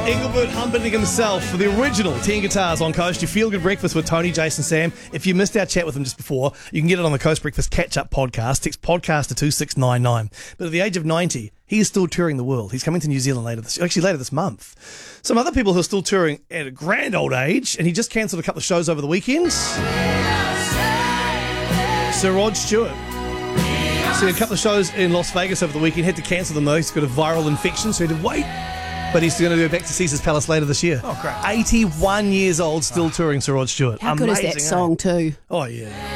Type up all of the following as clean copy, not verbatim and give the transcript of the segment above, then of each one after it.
Engelbert Humperdinck himself for the original 10 Guitars on Coast. Your Feel Good Breakfast with Tony, Jason, Sam. If you missed our chat with him just before, you can get it on the Coast Breakfast Catch-Up podcast. Text podcast to 2699. But at the age of 90, he is still touring the world. He's coming to New Zealand later this month. Some other people who are still touring at a grand old age, and he just cancelled a couple of shows over the weekend. Sir Rod Stewart. So a couple of shows in Las Vegas over the weekend, had to cancel them though. He's got a viral infection, so he had to wait. But he's going to go back to Caesar's Palace later this year. Oh, great. 81 years old, still touring Sir Rod Stewart. How good is that song too? Oh, yeah.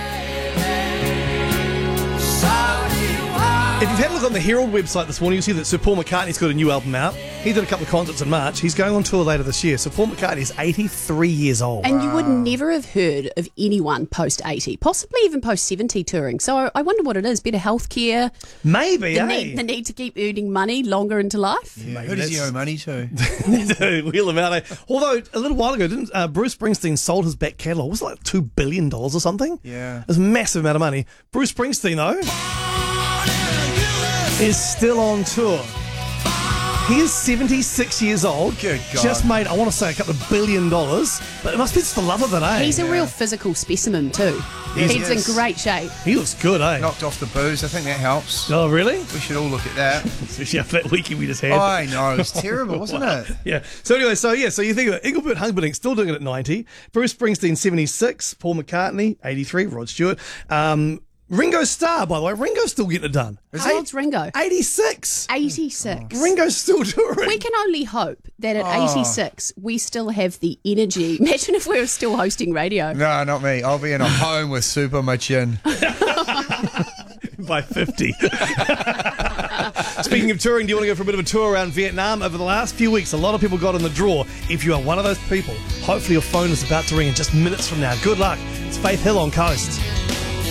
If you've had a look on the Herald website this morning, you'll see that Sir Paul McCartney's got a new album out. He did a couple of concerts in March. He's going on tour later this year. So Paul McCartney is 83 years old. And you would never have heard of anyone post-80, possibly even post-70 touring. So I wonder what it is. Better healthcare? Maybe, the need to keep earning money longer into life? Yeah, who does he owe money to? Wheel him out. Although, a little while ago, didn't Bruce Springsteen sold his back catalogue? Was it like $2 billion or something? Yeah. It was a massive amount of money. Bruce Springsteen, though, is still on tour. He is 76 years old. Good God. Just made, I want to say, a couple of $1 billion. But it must be just the love of it, eh? He's a real physical specimen too. He's in great shape. He looks good, eh? Knocked off the booze. I think that helps. Oh, really? We should all look at that. Especially after that weekend we just had. I know, it was terrible, wasn't it? Yeah. So anyway, so you think of it. Engelbert Humperdinck still doing it at 90. Bruce Springsteen, 76. Paul McCartney, 83. Rod Stewart. Ringo Starr, by the way. Ringo's still getting it done. How old's Ringo? 86. 86. Ringo's still touring. We can only hope that at 86 we still have the energy. Imagine if we were still hosting radio. No, not me. I'll be in a home with super my chin. By 50. Speaking of touring, do you want to go for a bit of a tour around Vietnam? Over the last few weeks, a lot of people got in the draw. If you are one of those people, hopefully your phone is about to ring in just minutes from now. Good luck. It's Faith Hill on Coast.